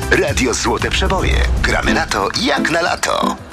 Radio Złote Przeboje. Gramy na to jak na lato.